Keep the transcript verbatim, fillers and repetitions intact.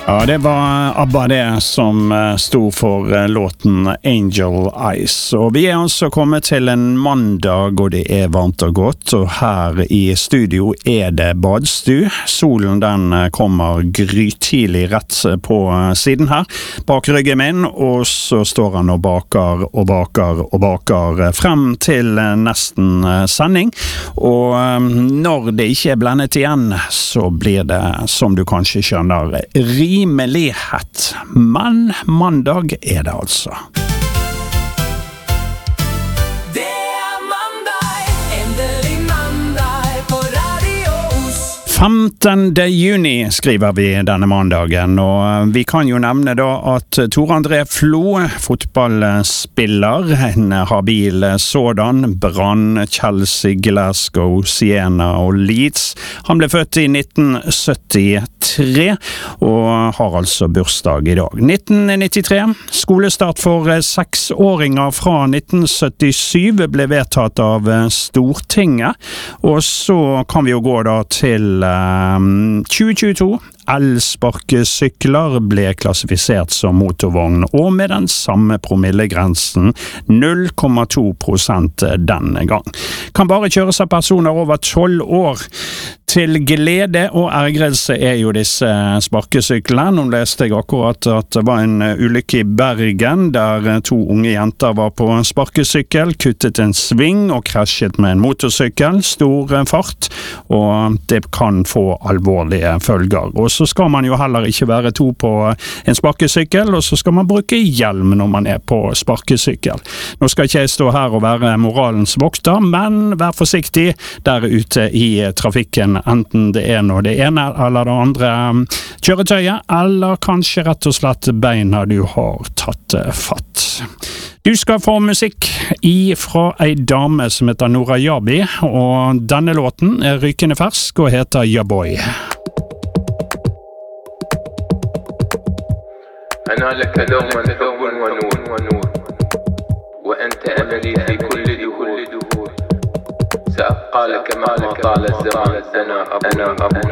Ja, det var ABBA det som stod for låten Angel Eyes. Og vi er altså kommet til en mandag, og det er varmt og godt. Og her i studio er det badstu. Solen den kommer grytidlig rett på siden her, bak ryggen min. Og så står han og baker og baker og baker frem til nesten sending. Og når det ikke er blendet igjen, så blir det, som du kanskje skjønner, rimelig hett. Men mandag er det altså. Det er mandag, endelig mandag på Radio Os. femtende juni skriver vi denne mandagen, og vi kan jo nevne da at Tor André Flo, fotballspiller, en habil sådan, Brann, Chelsea, Glasgow, Siena og Leeds. Han ble født i nitten syttitre og har altså bursdag i dag. nitten nittitre, skolestart for seksåringer fra nitten syttisyv ble vedtatt av Stortinget, og så kan vi jo gå da til um, tjue tjueto. Elsparkesykler ble klassifisert som motorvogn, og med den samme promillegrensen null komma to prosent denne gang. Kan bare kjøres av personer over tolv år. Til glede og ergrelse er jo disse sparkesyklene. Nå leste jeg akkurat at det var en ulykke i Bergen, der to unge jenter var på sparkesykkel, kuttet en sving og krasjet med en motorsykkel, stor fart, og det kan få alvorlige følger. Og så skal man jo heller ikke være to på en sparkesykkel, og så skal man bruke hjelm når man er på sparkesykkel. Nå skal ikke jeg stå her og være moralens vokter, men vær forsiktig der ute i trafikken, enten det er noe det ene eller det andre kjøretøyet, eller kanskje rett og slett beina du har tatt fatt. Du skal få musikk fra ei dame som heter Nora Jabi, og denne låten er rykende fersk og heter Ja Boy. أنا لك دوما حب ونور وأنت أملي في كل دهور سأبقى لك مهما طال الزمان أنا أبو